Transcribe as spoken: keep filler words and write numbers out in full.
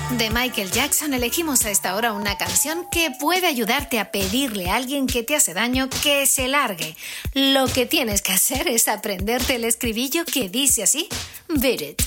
De Michael Jackson elegimos a esta hora una canción que puede ayudarte a pedirle a alguien que te hace daño que se largue. Lo que tienes que hacer es aprenderte el estribillo que dice así: Beat it.